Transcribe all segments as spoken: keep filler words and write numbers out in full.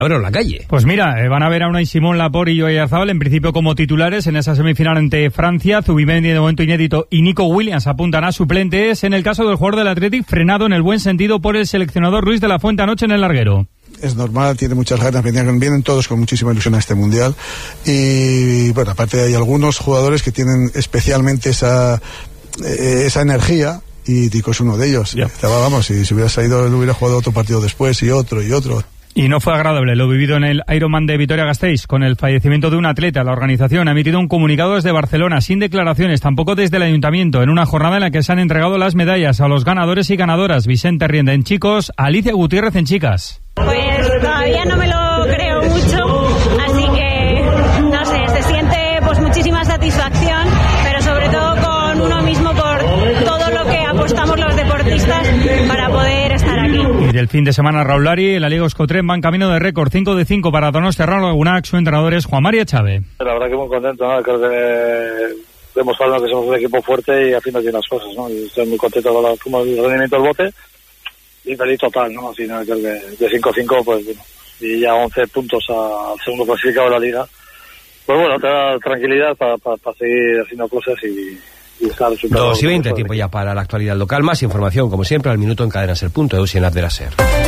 Abro la calle. Pues mira, eh, van a ver a Unai Simón, Laporte y Oyarzabal en principio como titulares en esa semifinal ante Francia. Zubimendi de momento inédito y Nico Williams apuntan a suplentes. En el caso del jugador del Athletic, frenado en el buen sentido por el seleccionador Luis de la Fuente anoche en el larguero. Es normal, tiene muchas ganas, vienen todos con muchísima ilusión a este mundial y bueno, aparte hay algunos jugadores que tienen especialmente esa eh, esa energía y Tico es uno de ellos. Yeah. Estaba, vamos, si se hubiera salido, él hubiera jugado otro partido después y otro y otro. Y no fue agradable lo vivido en el Ironman de Vitoria-Gasteiz con el fallecimiento de un atleta. La organización ha emitido un comunicado desde Barcelona sin declaraciones, tampoco desde el ayuntamiento, en una jornada en la que se han entregado las medallas a los ganadores y ganadoras. Vicente Rienda en chicos, Alicia Gutiérrez en chicas. Pues todavía no me lo creo mucho, así que no sé, se siente pues muchísima satisfacción, pero sobre todo con uno mismo por todo lo que apostamos los deportistas para poder estar aquí. Y del fin de semana, Raúl Lari, en la Liga Euskotren van camino de récord, cinco de cinco para Donostia Lagunak. Su entrenador es Juan María Chávez. La verdad que muy contento, ¿no? Creo que demostrando que somos un equipo fuerte y haciendo bien las cosas, ¿no? Y estoy muy contento con, la, con el rendimiento del bote y feliz total, ¿no? Al final creo que de cinco a cinco, pues bueno, y ya once puntos al segundo clasificado de la Liga, pues bueno, te da tranquilidad para, para, para seguir haciendo cosas y dos y veinte, tiempo ya para la actualidad local. Más información, como siempre, al minuto en cadena ser punto eus y en app de la SER.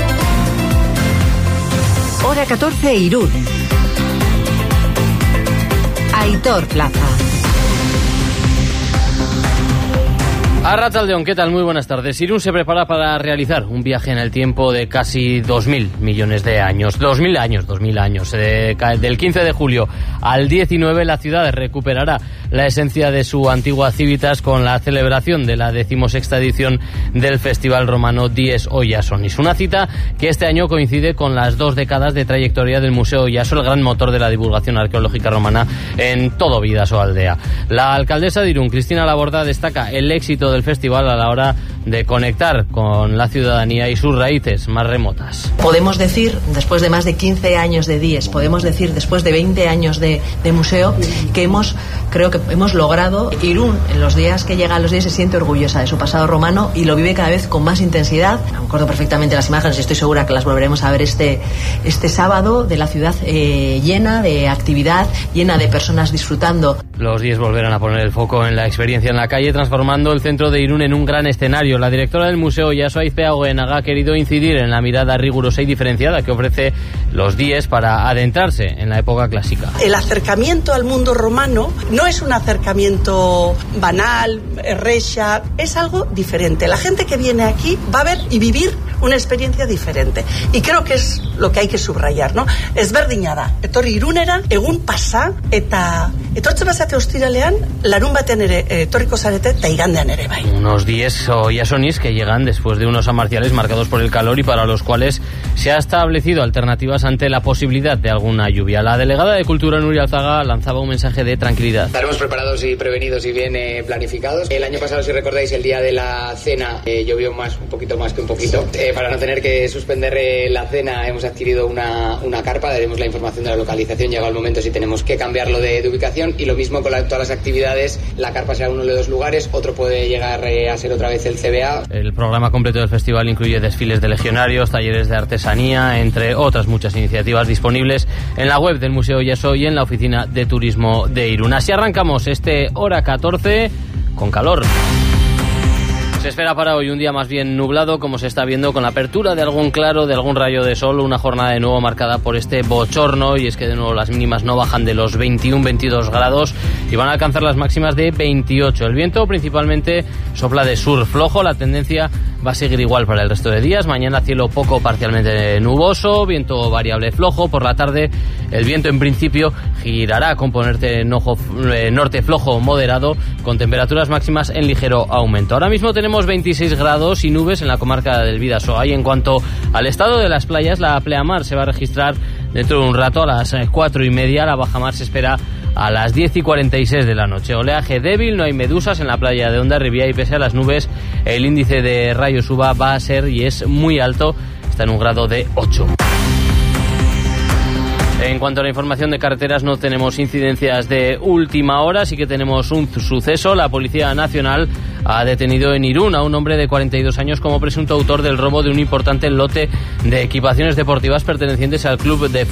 Hora catorce, Irún. Aitor Plaza. Arratsaldeon, ¿qué tal? Muy buenas tardes. Irún se prepara para realizar un viaje en el tiempo de casi dos mil millones de años. dos mil años, dos mil años. Eh, del quince de julio al diecinueve, la ciudad recuperará la esencia de su antigua civitas con la celebración de la decimosexta edición del Festival Romano Dies Oiasonis. Una cita que este año coincide con las dos décadas de trayectoria del Museo Oiaso, el gran motor de la divulgación arqueológica romana en todo Bidasoa aldea. La alcaldesa de Irún, Cristina Laborda, destaca el éxito del festival a la hora de conectar con la ciudadanía y sus raíces más remotas. Podemos decir, después de más de quince años de Dies, podemos decir después de veinte años de, de museo, que hemos, creo que hemos logrado. Irún, en los días que llega a los Dies, se siente orgullosa de su pasado romano y lo vive cada vez con más intensidad. Me acuerdo perfectamente las imágenes y estoy segura que las volveremos a ver este, este sábado, de la ciudad eh, llena de actividad, llena de personas disfrutando. Los Dies volverán a poner el foco en la experiencia en la calle, transformando el centro de Irún en un gran escenario. La directora del museo, Iaso Aizpea Goenaga, ha querido incidir en la mirada rigurosa y diferenciada que ofrece los Dies para adentrarse en la época clásica. El acercamiento al mundo romano no es un acercamiento banal, recha, es algo diferente. La gente que viene aquí va a ver y vivir una experiencia diferente. Y creo que es lo que hay que subrayar, ¿no? Ezberdina da. Etorri Irunera, egun pasa, eta etortzen bazate ostiralean, larun batean ere etorriko zarete, eta igandean ere bai. Unos Dies Oiasonis que llegan después de unos amarciales marcados por el calor y para los cuales se ha establecido alternativas ante la posibilidad de alguna lluvia. La delegada de Cultura, Nuria Alzaga, lanzaba un mensaje de tranquilidad. Estaremos preparados y prevenidos y bien eh, planificados. El año pasado, si recordáis, el día de la cena eh, llovió más, un poquito más que un poquito. Eh, para no tener que suspender eh, la cena, hemos adquirido una, una carpa, daremos la información de la localización, llega el momento si tenemos que cambiarlo de, de ubicación, y lo mismo con la, todas las actividades. La carpa será uno de dos lugares, otro puede llegar eh, a ser otra vez el C B A. El programa completo del festival incluye desfiles de legionarios, talleres de artesanía, entre otras muchas iniciativas disponibles en la web del Museo Oiaso y en la oficina de turismo de Irún. Así arrancamos este Hora catorce con calor. Se espera para hoy un día más bien nublado, como se está viendo, con la apertura de algún claro, de algún rayo de sol, una jornada de nuevo marcada por este bochorno, y es que de nuevo las mínimas no bajan de los veintiuno veintidós grados y van a alcanzar las máximas de veintiocho. El viento principalmente sopla de sur flojo, la tendencia va a seguir igual para el resto de días. Mañana cielo poco parcialmente nuboso, viento variable flojo. Por la tarde el viento en principio girará a componente norte flojo moderado, con temperaturas máximas en ligero aumento. Ahora mismo tenemos veintiséis grados y nubes en la comarca del Bidasoa. Y en cuanto al estado de las playas, la pleamar se va a registrar dentro de un rato a las cuatro y media. La bajamar se espera a las diez y cuarenta y seis de la noche. Oleaje débil, no hay medusas en la playa de Hondarribia, y pese a las nubes el índice de rayos U V A va a ser y es muy alto, está en un grado de ocho. En cuanto a la información de carreteras, no tenemos incidencias de última hora, sí que tenemos un suceso. La Policía Nacional ha detenido en Irún a un hombre de cuarenta y dos años como presunto autor del robo de un importante lote de equipaciones deportivas pertenecientes al club de fútbol